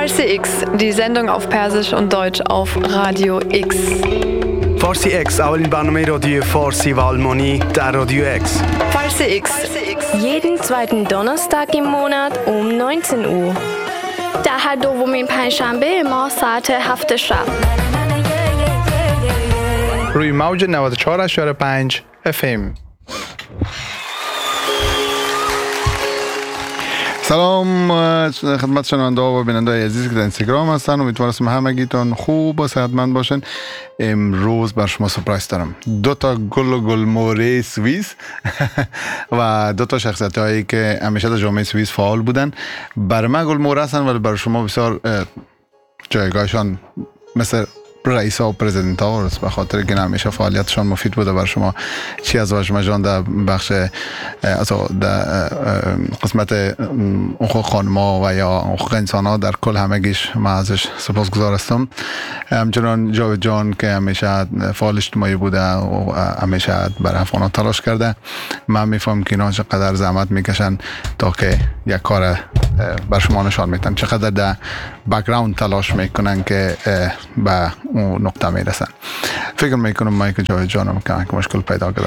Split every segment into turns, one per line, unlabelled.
Farsi X, die Sendung auf Persisch und Deutsch auf Radio X.
فارسی اکس اولین برنامه رادیو فارسی و آلمانی در رادیو اکس.
Farsi X.
Jeden zweiten Donnerstag im Monat um 19 Uhr. در هر دومین پنجشنبه ما ساعت 7 شب.
روی موج 94.5 FM. سلام خدمت شنونده ها و بیننده های عزیزی که در اینستاگرام هستن. امیدوارم همگیتون خوب و صحتمند باشن. امروز بر شما سورپرایز دارم. 2 تا گل و گلموره سوئیس و 2 تا شخصیت هایی که همیشه در جامعه سوئیس فعال بودن. برای من گلموره هستن ولی برای شما بسیار جایگاهشان مثل رئیس ها و پرزیدنت ها است، به خاطر که همیشه فعالیتشان مفید بوده بر شما. چی از واژه جان در بخش در قسمت حقوق خانما و یا حقوق انسان ها در کل همگیش من ازش سپاسگزار هستم. همچنان جاوید جان که همیشه فعال اجتماعی بوده و همیشه برای افغانان تلاش کرده. من میفهم که اینا چقدر زحمت میکشن تا که یک کار بر شما نشان میدن، چقدر در بک‌گراند تلاش میکنن که به اون نقطه میرسن. فکر میکنم مایک جاوید جانم که مشکل پیدا کرده.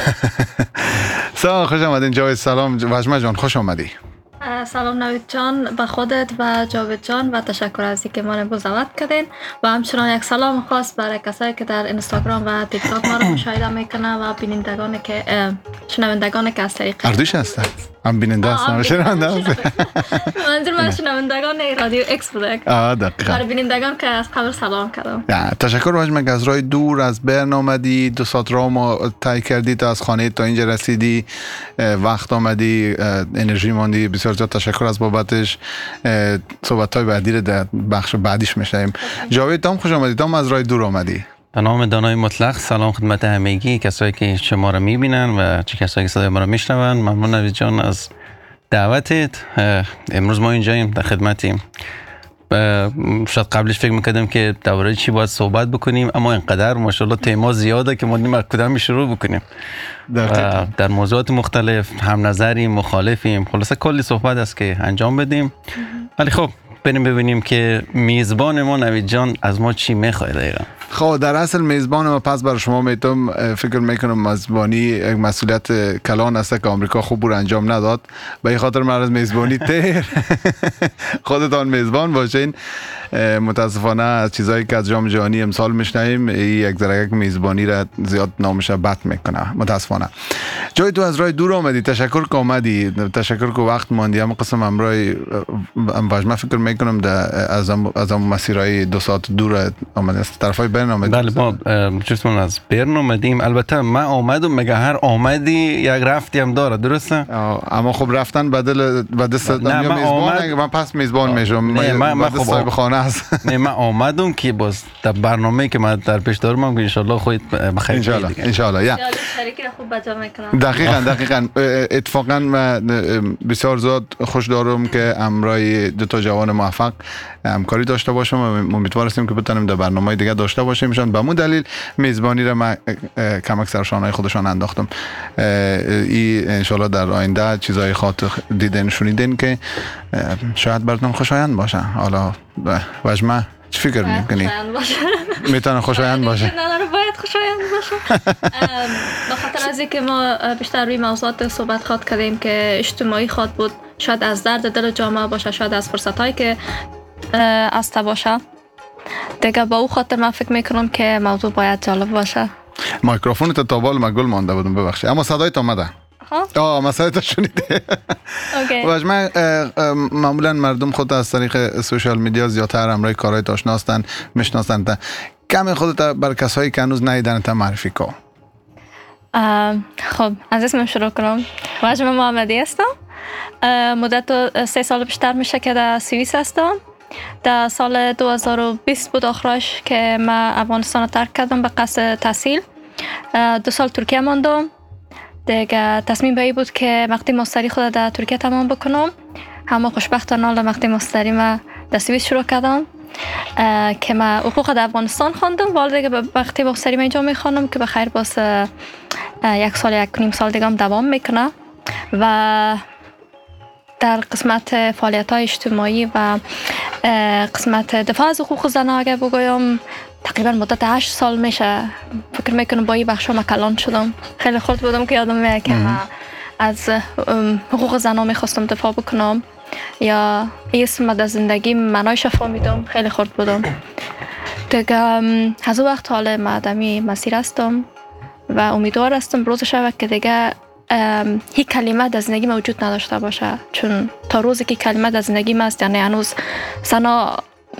سلام، خوش آمدین جاوید. سلام وجمه جان، خوش آمدی.
سلام نوید جان، به خودت و جاوید جان و تشکر از اینکه ما رو دعوت کردین و همچنان یک سلام خاص برای کسایی که در اینستاگرام و تیک تاک ما رو مشاهده میکنن و بینندگانی که شنوندگانی که از طریق
اردوش هستن، هم بیننده هستن و شنونده هستن.
منظور من شنوندگان رادیو اکس بوده.
دقیقاً.
برای بینندگان که از قبل سلام کردم.
تشکر وجمه که از راه دور از برن آمدی، 2 ساعت راه ما طی کردی تا از خانه تا اینجا رسیدی، وقت آمدی، انرژی ماندی. بسیار زیاد تشکر از بابتش. صحبت‌های بعدی رو در بخش بعدیش میشنویم. جاوید تام خوش آمدی. تام از راه دور آمدی.
به نام دانای مطلق سلام خدمت همگی کسایی که شما رو میبینن و چه کسایی که صدای ما رو میشنون. ممنون نوید جان از دعوتت. امروز ما اینجاییم، در خدمتیم. شاید قبلش فکر میکردم که درباره چی باید صحبت بکنیم، اما اینقدر ماشاءالله تیما زیاده که ما نیم کدام شروع بکنیم. در موضوعات مختلف هم نظریم، مخالفیم، خلاصه کلی صحبت است که انجام بدیم. ولی خب بریم ببینیم که میزبان ما نوید جان از ما چی میخواد دقیقا.
خب در اصل میزبان ما پس برای شما میتونم فکر میکنم میزبانی یک مسئولیت کلان است که آمریکا خوب رو انجام نداد. به این خاطر من از میزبانی تیر خودتان میزبان باشین. متاسفانه از چیزایی که از جام جهانی امسال میشنویم یک ذره میزبانی را زیاد نامش بد میکنه متاسفانه. جای تو از راه دور آمدی، تشکر که آمدی، تشکر که وقت ماندی. هم قسم امرای واجمه فکر میکنم از هم مسیرهای 2 ساعت دور آمدی، از طرفای برن آمدی.
بله ما جفتمون از برن آمدیم. البته من آمدم مگه هر آمدی یک رفتی هم داره، درسته؟
اما خب رفتن بدل میزبان من پس میزبان میشم. من صاحب خانه است.
نه من آمدم که باز در برنامه‌ای که من در پیش دارم هم که ان شاء الله خودت بخیر
ان شاء الله
شریکی رو خوب بجا میکنم.
دقیقاً اتفاقاً بسیار زیاد خوش دارم که امرای 2 تا جوان موفق همکاری داشته باشم و امیدوار هستیم که بتونیم در برنامه‌های دیگه داشته باشیم. به همون دلیل میزبانی را من کمک سرشانهای خودشان انداختم. این ان شاء الله در آینده چیزای خاطر دیدن شنیدن که شاید براتون خوشایند باشه. حالا واجمه چی فکر میکنی؟ میتونه خوشایند باشه؟
نه باید خوشایند باشه. به خاطر از اینکه ما بیشتر روی موضوعات صحبت خواهد کردیم که اجتماعی خواهد بود، شاید از درد دل جامعه باشه، شاید از فرصتایی که است باشه دیگه. با او خاطر من فکر میکنم که موضوع باید جالب باشه.
میکروفونت تا بال مگل مانده بودم، ببخشید اما صدایت اومده. مسئله تا شنیده. واجمه معمولا مردم خود از طریق سوشال میدیا زیادتر امرای کارهای آشنا هستن، میشناسن. کمی خودت بر کسایی که هنوز ندیدنت معرفی کن.
خب از اسمم شروع کنم. واجمه محمدی هستم. مدت 3 سال بیشتر میشه که در سوئیس هستم. در سال 2020 بود آخرش که من افغانستان رو ترک کردم به قصد تحصیل. 2 سال ترکیه ماندم. دیگه تصمیم به این بود که مقطع ماستری خود در ترکیه تمام بکنم. اما خوشبختانه مقطع ماستری من در سوئیس شروع کردم که من حقوق در افغانستان خواندم. ولی دیگه به مقطع ماستری من اینجا میخوانم که بخیر باز 1 سال 1.5 سال دیگه هم دوام میکنه و در قسمت فعالیت‌های اجتماعی و قسمت دفاع از حقوق زنان اگه بگویم تقریبا مدت 8 سال میشه فکر میکنم با این بخشا من کلان شدم. خیلی خورد بودم که یادم میاد که من از حقوق زنان میخواستم دفاع بکنم یا اسم در زندگی معنایش فهمیدم. خیلی خورد بودم دیگه. از اون وقت حالا من دمی مسیر هستم و امیدوار هستم روز شود که دیگه هیچ کلمه در زندگی موجود نداشته باشه، چون تا روزی که کلمه در زندگی ما است یعنی هنوز زنا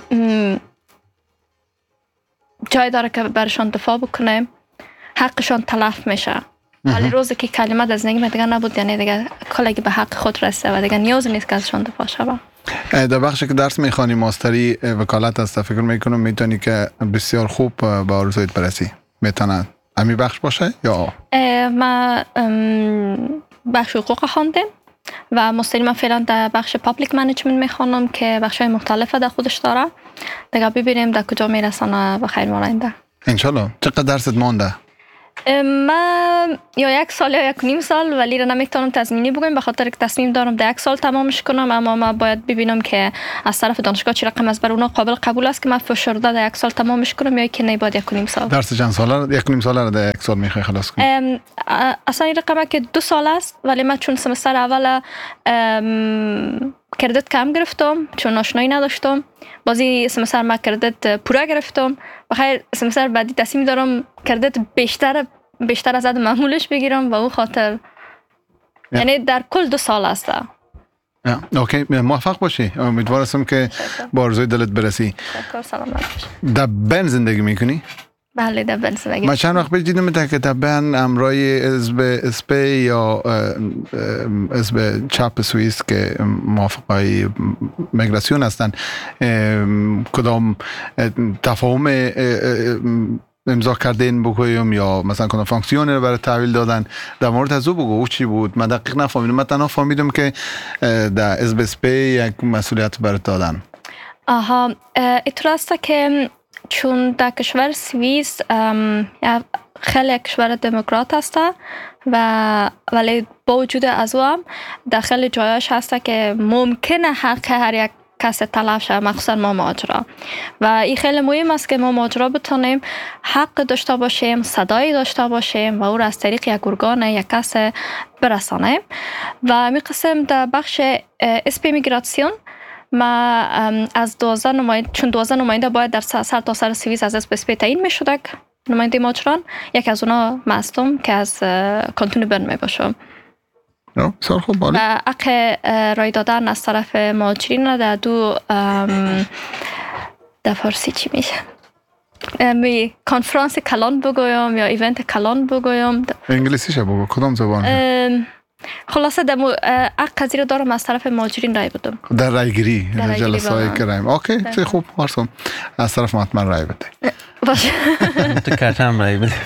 جای داره که برشان دفاع بکنه، حقشان تلف میشه. ولی روزی که کلمه در زندگی ما دیگه نبود یعنی دیگه کلگی به حق خود رسه و دیگه نیاز نیست که ازشان دفاع شود.
در بخشی که درس میخوانی ماستری وکالت هست، فکر میکنم میتونی که بسیار خوب به آرزویت برسی. میتونه امی بخش باشه یا
ما بخش حقوق خواندم و مستقیما من فعلا در بخش پابلیک منیجمنت میخوانم که بخشای مختلف در خودش داره. دیگه ببینیم در کجا میرسانه و خیر ماننده انشالله.
چقدر درست مانده؟
من یا 1 سال یا 1.5 سال، ولی را نمیتونم تضمینی بگم به خاطر که تصمیم دارم در 1 سال تمامش کنم، اما من باید ببینم که از طرف دانشگاه چه رقم از بر اونا قابل قبول است که من فشرده در 1 سال تمامش کنم یا که نه باید 1.5 سال.
درس چند ساله؟ 1.5 ساله را در 1 سال میخوای خلاص کنی؟
اصلا این رقمه که 2 سال است، ولی من چون سمستر اول کردیت کم گرفتم چون آشنایی نداشتم، بازی سمستر ما کردیت پورا گرفتم. بخیر سمستر بعدی تصمیم دارم کردیت بیشتر از حد معمولش بگیرم و اون خاطر یعنی در کل 2 سال است.
اوکی، موفق باشی. امیدوار هستم که با آرزوی دلت برسی.
سلامت باشی.
در بن زندگی میکنی؟
بله در بن زندگی.
من چند وقت پیش دیدم که در بن امرای حزب اسپی یا حزب چپ سوئیس که موافقای میگراسیون هستن کدام تفاهم امضا کردین بگویم یا مثلا کدام فانکسیونی رو برای تحویل دادن؟ در مورد از او بگو چی بود. من دقیق نفهمیدم. من تنها فهمیدم که در حزب اسپی یک مسئولیت برات دادن.
اینطور است که چون در کشور سوئیس خیلی کشور دموکرات است و ولی با وجود از او هم در خیلی جایاش هست که ممکنه حق هر یک کس تلف شد، مخصوصا ما مهاجرا. و این خیلی مهم است که ما مهاجرا بتونیم حق داشته باشیم، صدایی داشته باشیم و او را از طریق یک ارگان یک کس برسانیم. و می قسم در بخش اسپی میگراسیون ما از 12 نماینده، چون 12 نماینده باید در سر تا سر سوئیس از اسپی تعیین می شده نماینده مهاجران، یک از اونا مستم که از کانتون برن می باشم.
بسیار خوب. بالی.
و حق رای دادن از طرف مهاجرین در در فارسی چی میشه؟ کنفرانس کلان بگویم یا ایونت کلان بگویم.
انگلیسیشه بگو. کدام زبان؟
خلاصه حق قضیه دارم از طرف مهاجرین رای بدم. در
رای گیری جلسه های که رای. اوکی، خیلی خوب. وارسم از طرف حتما رای بده.
باشه.
متکرم رای بده.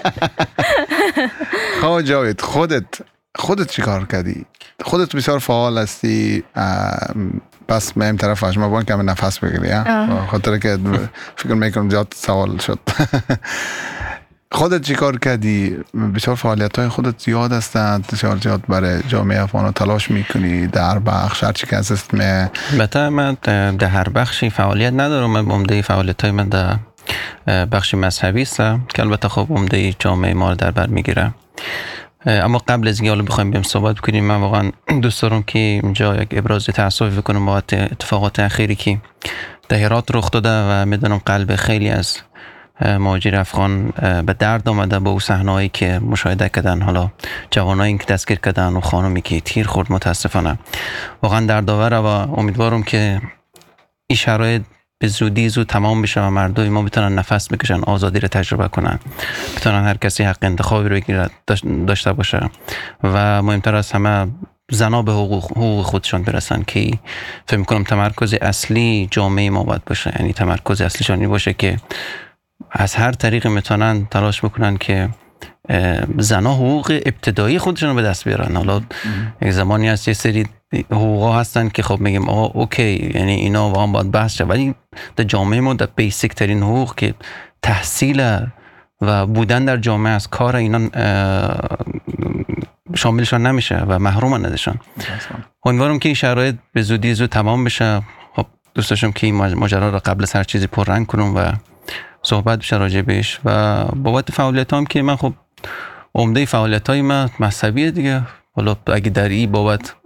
خواه جاوید، خودت چی کار کردی؟ خودت بسیار فعال هستی. پس من این طرف اجمع بان که همه نفس بگیری. خاطر که فکر میکنم زیاد سوال شد. خودت چی کار کردی؟ بسیار فعالیت های خودت زیاد هستند، بسیار زیاد برای جامعه افغان تلاش میکنی در بخش هرچی که هست.
البته من در هر بخشی فعالیت ندارم. من عمده فعالیت های من در بخش مذهبی است که البته خب عمده جامعه ما رو در بر میگیره. اما قبل از اینکه بخوایم بیم صحبت کنیم، من واقعا دوست دارم که اینجا یک ابراز تأسف بکنم بابت اتفاقات اخیری که در هرات رخ داده و میدونم قلب خیلی از مهاجر افغان به درد آمده با اون صحنه‌ای که مشاهده کردن. حالا جوانایی که دستگیر کردن و خانمی که تیر خورد، متاسفانه واقعا دردآوره و امیدوارم که این شرایط به زودی زود تمام بشه و مردم ما بتونن نفس بکشن، آزادی رو تجربه کنن، بتونن هر کسی حق انتخابی رو داشته باشه و مهمتر از همه زنا به حقوق خودشان برسن که فکر می‌کنم تمرکز اصلی جامعه ما باید باشه. یعنی تمرکز اصلیشان این باشه که از هر طریق میتونن تلاش بکنن که زنا حقوق ابتدایی خودشون رو به دست بیارن. حالا یک زمانی هست یه سری حقوقا هستن که خب میگیم اوکی، یعنی اینا واقعا باید بحث شه، ولی در جامعه ما در بیسیک ترین حقوق که تحصیل و بودن در جامعه از کار اینا شاملشان نمیشه و محرومن ازشان. امیدوارم که این شرایط به زودی زود تمام بشه. خب دوست داشتم که این ماجرا رو قبل از هر چیزی پررنگ کنم و صحبت بشه راجع بهش. و بابت فعالیتام که من خب عمده فعالیتای من مذهبیه دیگه. حالا اگه در این بابت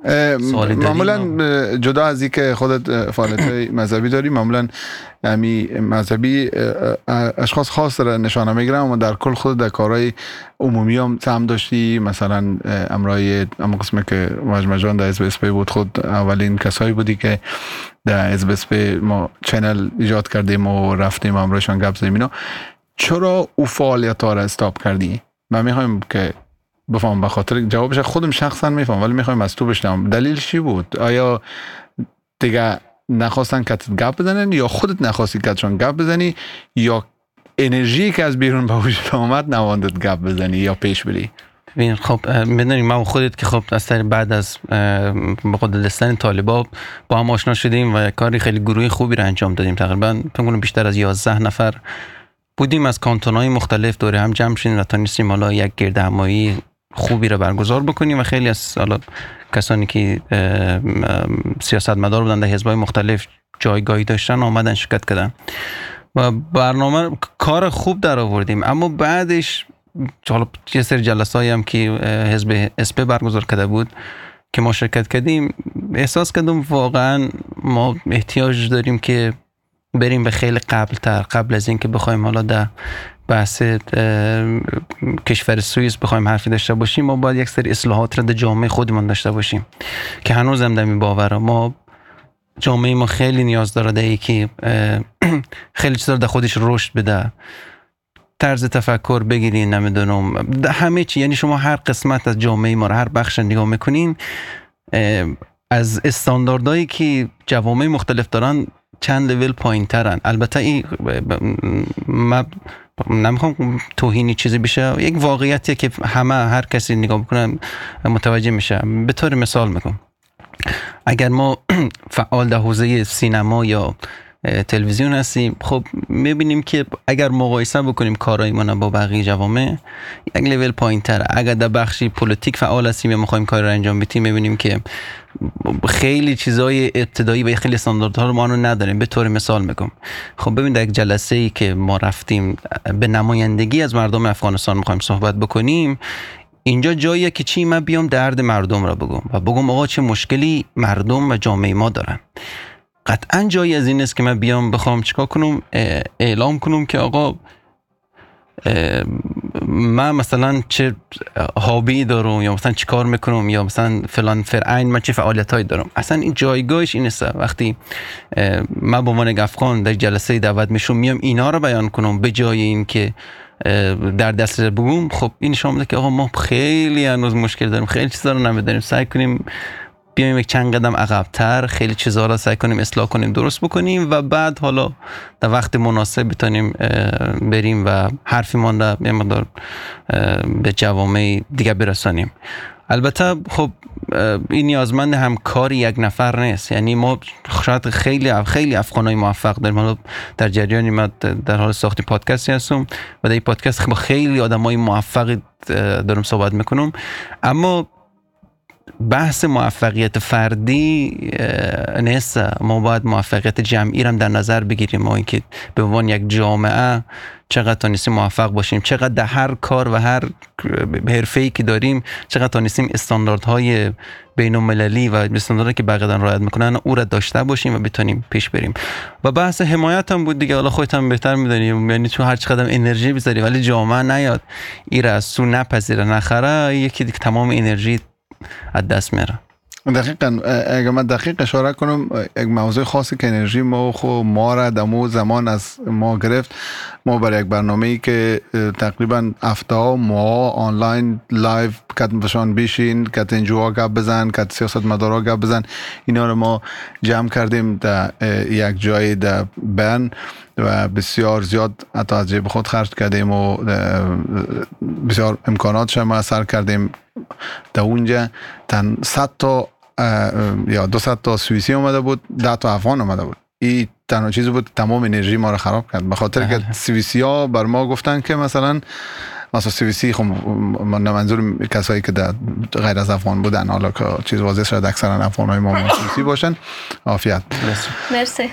معمولا جدا از این که خودت فعالیت مذهبی داری، معمولا همی مذهبی اشخاص خاص را نشانه میگیرن، اما در کل خود در کارهای عمومی هم سهم داشتی. مثلا امرای اما قسمه که مجمع جان در حزب اسپی بود، خود اولین کسایی بودی که در حزب اسپی ما چنل ایجاد کردیم و رفتیم امرایشان گپ زدیم اینا. چرا او فعالیت ها را استاپ کردی؟ من میخوایم که بفهم، به خاطر جوابش خودم شخصا میفهم، ولی میخوایم از تو بشنوم دلیل چی بود. آیا دیگه نخواستن کتت گپ بزنن، یا خودت نخواستی کتشان گپ بزنی، یا انرژی که از بیرون به وجود آمد نواندت گپ بزنی یا پیش بری؟
ببین خب میدونی ما خودت که خب از بعد از مقدلستان طالبا با هم آشنا شدیم و کاری خیلی گروهی خوبی رو انجام دادیم. تقریبا فکر کنم بیشتر از 11 نفر بودیم از کانتون‌های مختلف دوره هم جمع شدیم و تونستیم حالا یک گردهمایی خوبی رو برگزار بکنیم و خیلی از حالا کسانی که سیاستمدار بودن در حزب‌های مختلف جایگاهی داشتن آمدن شرکت کردن و برنامه کار خوب در آوردیم. اما بعدش حالا یه سری جلسه‌ای هم که حزب اسپی برگزار کرده بود که ما شرکت کردیم، احساس کردم واقعا ما احتیاج داریم که بریم به خیلی قبل از این که بخوایم حالا در بحث کشور سوئیس بخوایم حرفی داشته باشیم، ما باید یک سری اصلاحات را در جامعه خودمون داشته باشیم که هنوز هم دمی باوره. ما جامعه ما خیلی نیاز داره در که خیلی چیزا در خودش رشد بده. طرز تفکر بگیرین، نمیدونم همه چی، یعنی شما هر قسمت از جامعه ما رو، هر بخش نگاه میکنین، از استانداردهایی که جوامع مختلف دارن چند لول پایین ترن. البته این من نمیخوام توهینی چیزی بشه، یک واقعیتیه که هر کسی نگاه بکنه متوجه میشه. به طور مثال میگم، اگر ما فعال در حوزه سینما یا تلویزیون هستیم، خب میبینیم که اگر مقایسه بکنیم کارهای ما با بقیه جوامع یک لول پایین تره. اگر در بخشی پلیتیک فعال هستیم یا میخوایم کار رو انجام بدیم، میبینیم که خیلی چیزای ابتدایی و خیلی استانداردها رو ما نداریم. به طور مثال میگم، خب ببین در یک جلسه ای که ما رفتیم به نمایندگی از مردم افغانستان میخوایم صحبت بکنیم، اینجا جاییه که چی من بیام درد مردم را بگم آقا چه مشکلی مردم و جامعه ما دارن. قطعا جایی از این است که من بیام بخوام چیکار کنم، اعلام کنم که آقا من مثلا چه هابی دارم یا مثلا چی کار میکنم یا مثلا فلان فرعین من چه فعالیتایی دارم. اصلا این جایگاهش این است. وقتی من به عنوان افغان در جلسه دعوت میشم میام اینا رو بیان کنم به جای این که در دست بگم، خب این شامله که آقا ما خیلی هنوز مشکل داریم، خیلی چیزا رو نمیدونیم، سعی کنیم بیایم یک چند قدم عقب‌تر، خیلی چیزا رو سعی کنیم اصلاح کنیم، درست بکنیم و بعد حالا در وقت مناسب بتونیم بریم و حرفیمان را یه مقدار به جوامع دیگه برسانیم. البته خب این نیازمند هم کاری یک نفر نیست. یعنی ما شاید خیلی افغانای موفق داریم. حالا در جریانی ما در حال ساخت پادکستی هستم و در این پادکست با خیلی آدمای موفق دارم صحبت میکنم، اما بحث موفقیت فردی نیست. ما باید موفقیت جمعی را در نظر بگیریم. ما اینکه به عنوان یک جامعه چقدر تونستیم موفق باشیم، چقدر در هر کار و هر حرفه‌ای که داریم چقدر تونستیم استانداردهای بین‌المللی و استانداردهایی که بقیه دارن رعایت میکنن او را داشته باشیم و بتونیم پیش بریم. و بحث حمایت هم بود دیگه. حالا خودت هم بهتر میدونی، یعنی تو هر چقدر انرژی بذاری ولی جامعه نیاد این را از سو نپذیره نخره، یکی دیگه تمام انرژی از دست میره.
دقیقاً. اگر من دقیق اشاره کنم، یک موضوع خاصی که انرژی ما را دمو زمان از ما گرفت، ما برای یک برنامه‌ای که تقریبا هفته ما آنلاین لایو کتنشان بیشین، کت انجوها گپ بزن، کت سیاست مدارا گپ بزن، اینا رو ما جمع کردیم در یک جای در بن و بسیار زیاد حتی از جیب خود خرج کردیم و بسیار امکاناتش ما اثر کردیم. در اونجا تن 100 تا یا 200 تا سوئیسی اومده بود، 10 تا افغان اومده بود. این تنها چیزی بود تمام انرژی ما رو خراب کرد، به خاطر که سوئیسی ها بر ما گفتن که مثلا مثلا CVC خب منظور کسایی که غیر از افغان بودن، حالا که چیز واضح شد اکثرا افغان‌های ما CVC باشن. عافیت.
مرسی.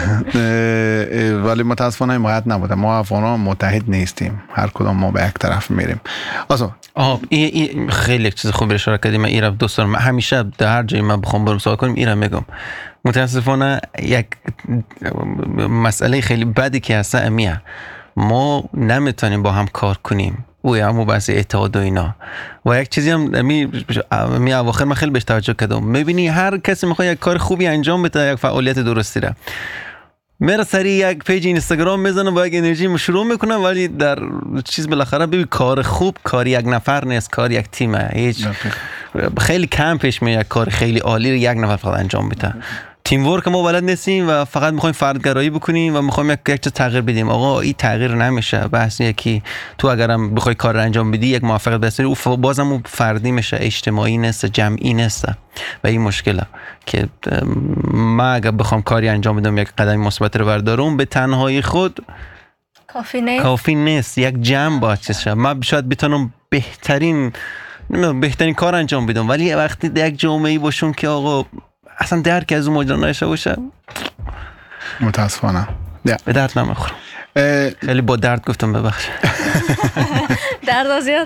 ولی متاسفانه حمایت نبوده. ما افغان‌ها متحد نیستیم، هر کدام ما به یک طرف میریم.
این خیلی چیز خوبی اشاره کردیم. من ایرا دوست دارم، همیشه در هر جایی من بخوام برم سوال کنیم ایرا میگم. متاسفانه یک مسئله خیلی بدی که هست امیه، ما نمیتونیم با هم کار کنیم و همون بحث اتحاد و اینا. و یک چیزی هم می اواخر من خیلی بهش توجه کردم، میبینی هر کسی میخواد یک کار خوبی انجام بده، یک فعالیت درستی را میره سریع یک پیج اینستاگرام میزنه با یک انرژی شروع میکنه، ولی در چیز بالاخره ببین کار خوب کار یک نفر نیست، کار یک تیمه. هیچ خیلی کم پیش میاد یک کار خیلی عالی رو یک نفر فقط انجام بده. تیم ورک ما بلد نیستیم و فقط میخوایم فردگرایی بکنیم و میخوایم یک چیز تغییر بدیم. آقا این تغییر نمیشه. بحث یکی تو اگرم بخوای کار رو انجام بدی یک موفقیت برسی، او بازم اون فردی میشه، اجتماعی نیست، جمعی نیست. و این مشکله که ما اگر بخوام کاری انجام بدم یک قدم مثبت رو بردارم به تنهایی خود کافی نیست. یک جمع باید چیز شه. من شاید بتونم بهترین کار انجام بدم، ولی وقتی یک جامعه‌ای باشم که آقا اصلا درک از اون ماجرا نشه باشه،
متاسفانه
به درد نمیخورم. خیلی با درد گفتم، ببخش.
درد زیاد